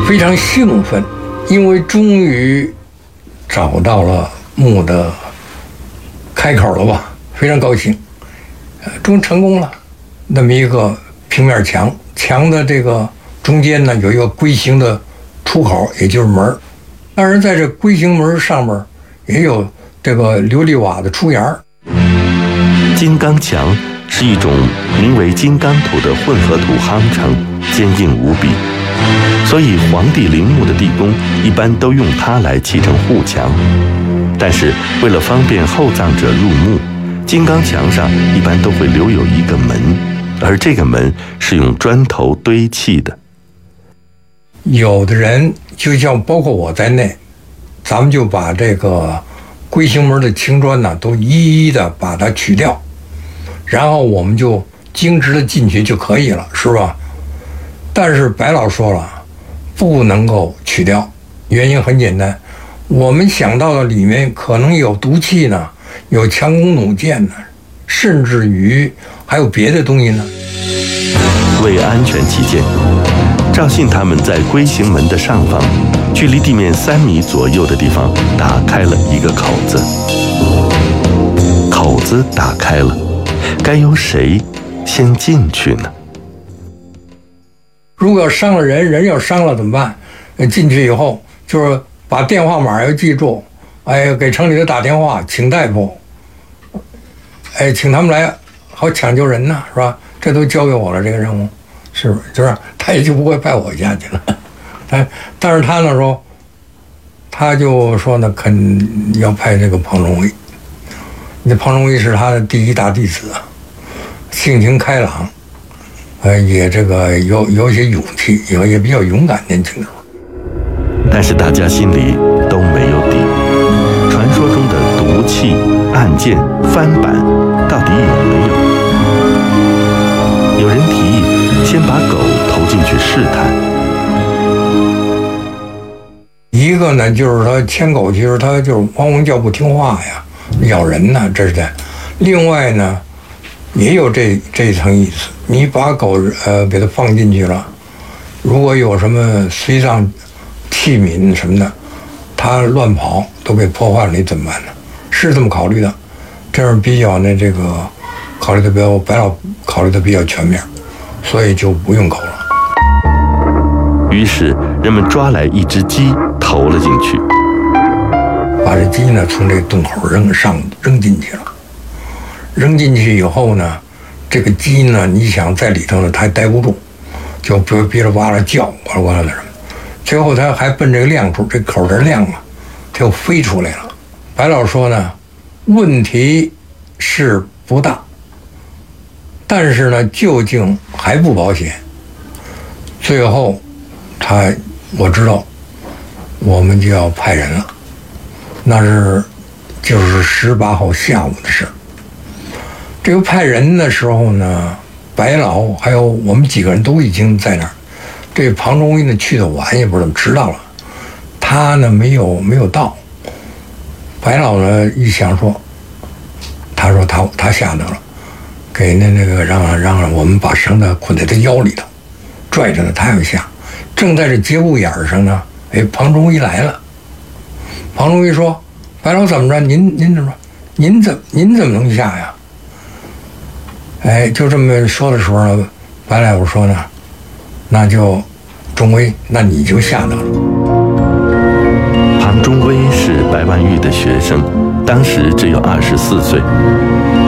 非常兴奋，因为终于找到了墓的开口了吧，非常高兴，终于成功了。那么一个平面墙，墙的这个中间呢有一个龟形的出口，也就是门。当然在这龟形门上面也有这个琉璃瓦的出檐。 金刚墙是一种名为金刚土的混合土夯成，坚硬无比，所以皇帝陵墓的地宫一般都用它来砌成护墙。但是为了方便后葬者入墓，金刚墙上一般都会留有一个门，而这个门是用砖头堆砌的。 有的人就像包括我在内，咱们就把这个龟形门的青砖呢都一一的把它取掉，然后我们就径直的进去就可以了，是吧？但是白老说了，不能够取掉，原因很简单，我们想到的里面可能有毒气呢，有强弓弩箭呢，甚至于还有别的东西呢。 为安全起见，赵信他们在龟形门的上方，距离地面3米左右的地方打开了一个口子。口子打开了，该由谁先进去呢？ 如果要伤了人，人要伤了怎么办？进去以后就是把电话码要记住，给城里头打电话请大夫，请他们来好抢救人呢，是吧？这都交给我了，这个任务，是不是？就是他也就不会派我下去了。但是他那时候，他就说呢，肯要派这个庞中威。那庞中威是他的第一大弟子，性情开朗，也这个有一些勇气，也比较勇敢，年轻的时候。 但是大家心里都没有底，传说中的毒气、暗箭、翻板到底有没有？有人提议先把狗投进去试探。 一个呢，就是他牵狗，其实他就是汪汪叫不听话呀，咬人呢，这是的。另外呢，也有这一层意思，你把狗给它放进去了，如果有什么随葬器皿什么的，它乱跑都给破坏了，你怎么办呢？是这么考虑的，这样比较呢这个考虑的比较白老考虑的比较全面，所以就不用狗了。 于是人们抓来一只鸡投了进去， 把这鸡呢从这个洞口扔进去了。扔进去以后呢，这个鸡呢，你想在里头呢，它还待不住，就哔哩哇啦叫，哇啦哇啦的什么。最后它还奔这个亮处，这口这亮了，它又飞出来了。白老说呢，问题是不大，但是呢，究竟还不保险。最后，我知道，我们就要派人了，那就是18号下午的事。这个派人的时候呢，白老还有我们几个人都已经在那儿。这庞中威呢去的晚，也不知道怎么迟到了，他呢没有到。白老呢一想说，他说他吓得了，给那个让我们把绳子捆在他腰里头，拽着呢他要下。正在这节骨眼上呢，庞中威来了。庞中威说：“白老怎么着？您怎么？您怎么能下呀？”就这么说的时候呢，白大夫说呢，那就中威，那你就下得了。 庞中威是白万玉的学生，当时只有24岁。